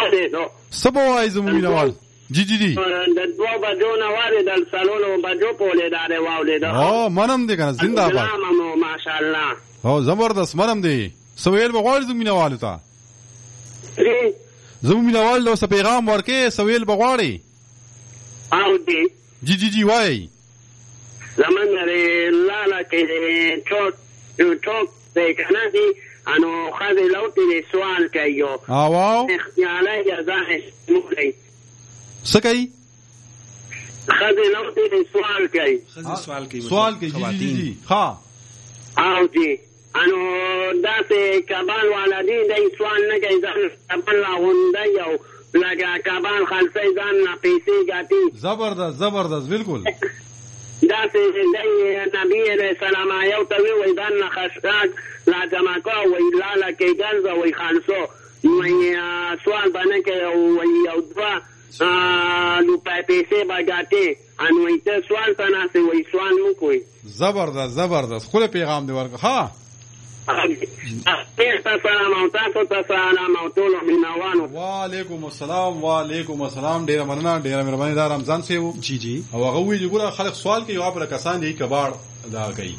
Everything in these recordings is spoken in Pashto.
واورېدو سبا وایي زموږ مینوال جی جی جی د 2 بجو نه واورېدل 3 بجو پورې دا واورېدو منم دی کنه زنده باد ماشاءالله زبردست منم دی سویل بغواړي زموږ مینوالو ته زموږ مینوال له پیغام ورکې سویل بغواړي او دی جی جی جی وایي زمن لالا کې ټوک دی کنه دی انو خاطر لوټي سوال کوي واو اختیاري ځای موږ سکای خاطر لوټي سوال کوي جی جی جی ها او دی انو داسې کبال والدین د سوال نه کوي ځان کبال لاغونده یو لکه کبال خلفی ځان نه پیسې ګټي زبردست بالکل داسې د نبی علیه السلام یو ته وی ځان نه خشکاک لا جماکا وی لاله کې ګرځه وی خالصو وی سوال باندې کوي یو دوا لو پیسې باګاټي انو ته سوال تناسي وی سوال مو کوي زبردست خو پیغام دی ورکه ها وعلیکم السلام ډیر مننه ډیر مهرباني دار رمضان سیو جی جی او هغه وی ګوره خلک سوال کوي او پر کسان دی کباړ دا کوي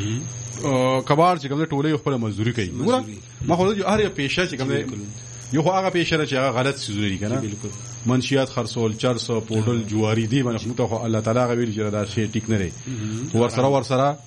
کباړ چې کوم ټوله خپل مزدوري کوي ګوره ما خو هر یو پیشه چې کوم یو هغه پیشه چې هغه غلط سيزوري کنه بالکل منشيات خرصول چرسو پودل جواری دی باندې خو ته الله تعالی غویل چې دا شی ټیک نه لري ورسره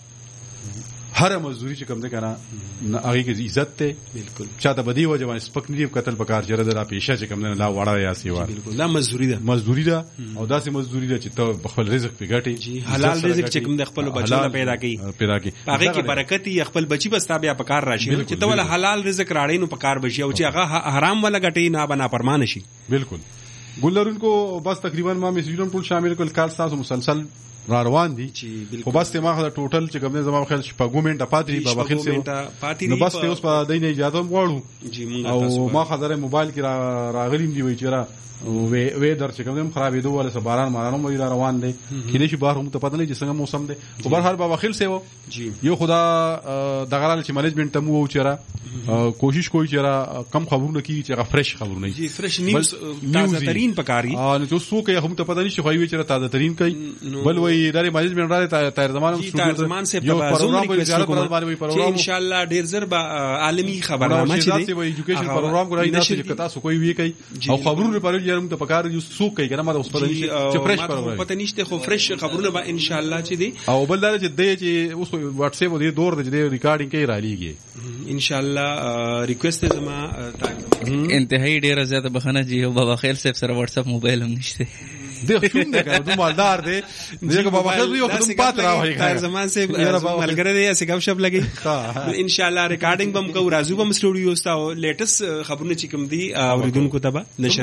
هر مزدوري چې کوم ده کنه هغه کې عزت ته بالکل چاته بدی وجه باندې سپک نه قتل پکار چره دا پیشه چې کوم نه لا وړه یا سیوا بالکل لا مزدوري ده او داسې مزدوري ده چې ته خپل رزق پیګټي جی حلال رزق چې کوم د خپل بچو پیدا کوي هغه کې برکت یې خپل بچي بس تابع پکار راشي چې ته ول حلال رزق راړې نو پکار بشي او چې هغه حرام ولا غټي نه بنا پرمان شي بالکل ګلرون کو بس تقریبا ما میسجونه ټول شامل کول کال تاسو مسلسل را روان دي خو بس ته ما خو ټوټل چې کوم نه زما خیال شپږو منټه پاتري بابا خیل سي نو بس ته اوس په دینه اجازه غواړو او ما خبره موبایل کې راغلیم دی وی چیرې وې در چې کوم خرابې دوه ول باران مارانو مې را روان دي کله شي بهر هم ته پته نه چې څنګه موسم دی خو بهر حال بابا خیل سیو یو خدا دغه چې مینجمنت ته مو چیرې کوشش کوي چیرې کم خبرونه کی چې فرش خبرونه جی فرش نیوز تازه ترين پکاري نو جو سو کې هم ته پته نشي خو وی چیرې تازه ترين کوي بل وی دغه مینجمنت را تیر زمان سے پروګرام چې ان شاء الله ډیر زر به عالمي خبرنامه چې دی ایجوکیشن پروګرام کوي نه چې کتا سو کوي وی کوي او خبرونه پر یارم ته پکار یو سو کوي کنه ما اوس په نشي چې فرش پروګرام پته نشته خو فرش خبرونه به ان شاء الله چې دی او بل دا چې دی چې اوس واتس اپ دی دور دی ریکارډینګ کوي را لیږي ان شاء الله ریکوست زما انتهایی ډیره زیاته بخنه جی او بابا خیر صاحب سره واتس اپ موبایل هم نشته د شوم نه کړو مالدار دی دغه بابا خیر یو خدمت پات راوي خیر زمان سے ملګری دی اسې غو شپ لګي ان شاء الله ریکارډینګ بم کو راځو بم سټوډیو ستا لیټس خبرونه چې کوم دی اوریدونکو ته به نشر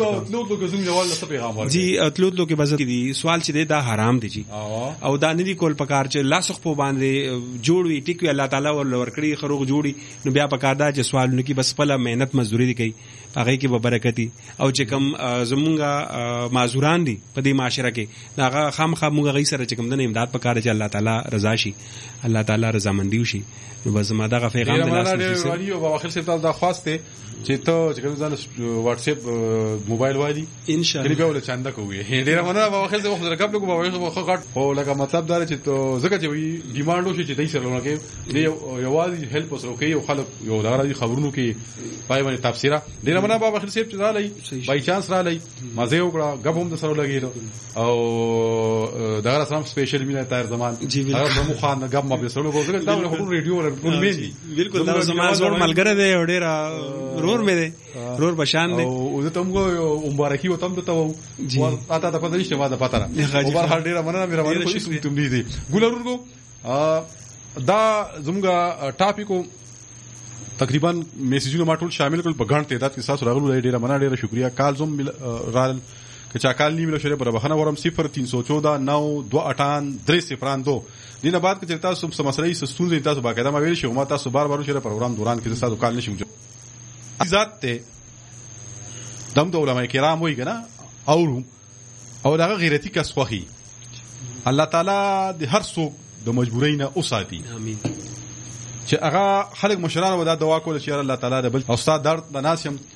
کوم جی اتلوتلو کې بازار دي سوال چې دی دا حرام دی جی او دا ندی کول پکار چې لاسخ په باندې جوړوي ټیک الله تعالی ورکړي خروغ جوړي نو بیا پکار دا چې سوالونه کې بس پله مهنت مزدوري کوي هغه کې به برکتی او چې کوم زمونږه معذوران دي په دې معاشره کې هغه خامخا موږ غي سره چې کوم د امداد پکاره چې الله تعالی رضا شي الله تعالی رضامندي وشي نو بس ما دا پیغام د لاس والی او بابا خیر صاحب دا خواسته چې ته چې کوم ځل واتس اپ موبایل والی ان شاء الله کله به چاندا کوي ډیر مننه بابا خیر صاحب خو درکب کو بابا خیر خو غټ او لکه مطلب دا چې ته زکه چې وی ډیماند وشي چې دای سره لونه کې دی یوازې هیلپ وسره کوي او خلک یو دا خبرونو کې پای باندې تفسیره ډیر مننه بابا خیر صاحب چې را لای بای چانس را لای مزه وکړه غب هم د سره لګیدو او دا سلام سپیشل مینا تیر زمان هغه مو خان غب ما به سره وګورئ دا خبرو ریډیو ټول مې بالکل دا زما زور ملګری دی او ډیر رور مې دی رور بشان دی او ته موږ مبارکي وتم ته و اته ته پدې شته واده پاتره او بهر حال ډیر مننه مې روانه کوي تم دې دي ګولورګو دا زموږه ټاپیکو تقریبا میسجونه ما ټول شامل کول په غاڼ تعداد کې تاسو راغلو ډیر مننه ډیر شکریا کال زم رال که چا کال نیمه شری پر بخنه ورم 0314 928 دینه بعد که تاسو سم مسلې سستون تاسو باقاعده ما ویل شو ما تاسو بار بار شری پروګرام دوران کې تاسو کال نشم ذات ته دم د علماء کرام وای کنه او دا غیرتی کس خوخي الله تعالی د هر څوک د مجبورۍ نه اوساتي امين چې هغه خلک مشران ودا دعا کول چې الله تعالی د بل او استاد درد بناسم